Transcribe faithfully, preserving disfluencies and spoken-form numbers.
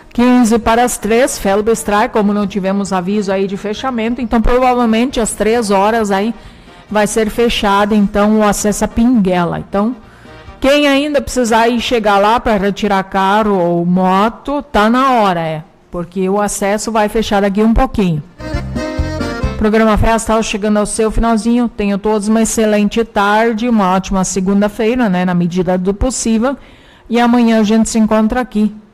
quinze para as três, Felbestrar, como não tivemos aviso aí de fechamento, então provavelmente às três horas aí vai ser fechado, então, o acesso a Pinguela. Então, quem ainda precisar ir chegar lá para retirar carro ou moto, tá na hora, é, porque o acesso vai fechar daqui um pouquinho. Programa Festa chegando ao seu finalzinho. Tenham todos uma excelente tarde, uma ótima segunda-feira, né, na medida do possível. E amanhã a gente se encontra aqui